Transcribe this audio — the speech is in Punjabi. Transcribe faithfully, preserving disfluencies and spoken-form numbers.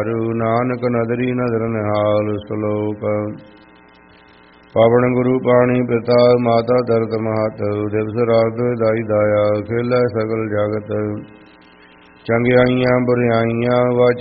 ਨਾਨਕ ਨਦਰੀ ਨਦਰ ਨਿਹਾਲ ਸਲੋਕ। ਪਵਨ ਗੁਰੂ ਪਾਣੀ ਪਿਤਾ ਮਾਤਾ ਧਰਤ ਮਹਤ। ਦਿਵਸ ਰਾਤ ਦਾਈ ਦਾਇਆ ਖੇਲੇ ਸਗਲ ਜਗਤ। ਚੰਗਿਆਈਆਂ ਬੁਰਿਆਈਆਂ ਵਾ